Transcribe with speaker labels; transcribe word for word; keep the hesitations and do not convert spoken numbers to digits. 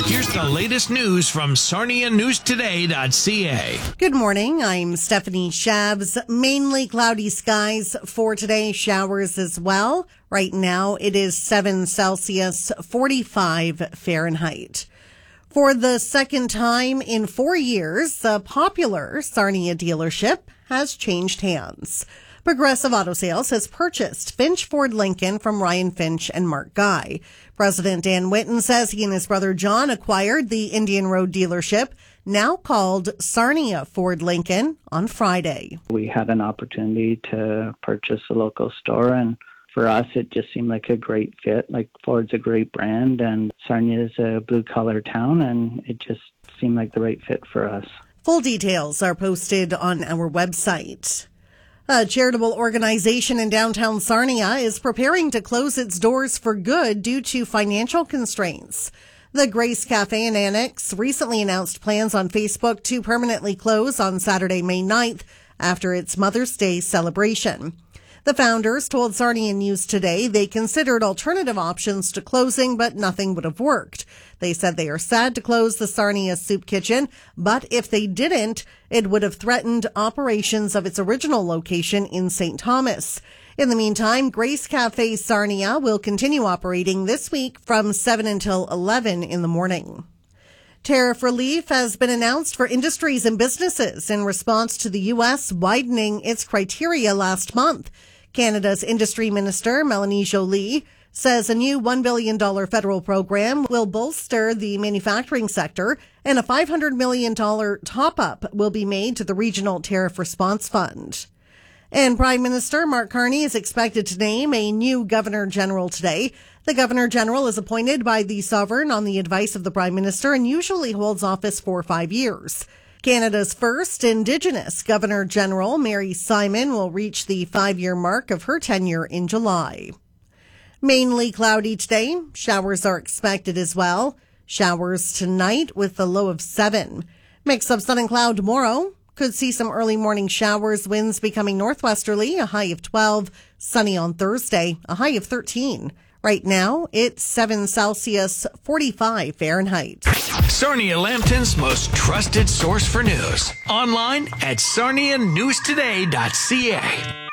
Speaker 1: Here's the latest news from Sarnia News Today dot C A.
Speaker 2: Good morning. I'm Stephanie Shabs. Mainly cloudy skies for today. Showers as well. Right now it is seven Celsius, forty-five Fahrenheit. For the second time in four years, a popular Sarnia dealership has changed hands. Progressive Auto Sales has purchased Finch Ford Lincoln from Ryan Finch and Mark Guy. President Dan Whitten says he and his brother John acquired the Indian Road dealership, now called Sarnia Ford Lincoln, on Friday.
Speaker 3: We had an opportunity to purchase a local store, and for us, it just seemed like a great fit. Like, Ford's a great brand, and Sarnia is a blue-collar town, and it just seemed like the right fit for us.
Speaker 2: Full details are posted on our website. A charitable organization in downtown Sarnia is preparing to close its doors for good due to financial constraints. The Grace Cafe and Annex recently announced plans on Facebook to permanently close on Saturday, May ninth, after its Mother's Day celebration. The founders told Sarnia News Today they considered alternative options to closing, but nothing would have worked. They said they are sad to close the Sarnia Soup Kitchen, but if they didn't, it would have threatened operations of its original location in Saint Thomas. In the meantime, Grace Cafe Sarnia will continue operating this week from seven until eleven in the morning. Tariff relief has been announced for industries and businesses in response to the U S widening its criteria last month. Canada's Industry Minister, Melanie Joly, says a new one billion dollars federal program will bolster the manufacturing sector, and a five hundred million dollars top-up will be made to the Regional Tariff Response Fund. And Prime Minister Mark Carney is expected to name a new Governor General today. The Governor General is appointed by the Sovereign on the advice of the Prime Minister and usually holds office for five years. Canada's first Indigenous Governor General, Mary Simon, will reach the five-year mark of her tenure in July. Mainly cloudy today. Showers are expected as well. Showers tonight with a low of seven. Mix of sun and cloud tomorrow. Could see some early morning showers, winds becoming northwesterly, a high of twelve. Sunny on Thursday, a high of thirteen. Right now, it's seven Celsius, forty-five Fahrenheit.
Speaker 1: Sarnia Lambton's most trusted source for news. Online at Sarnia News Today dot C A.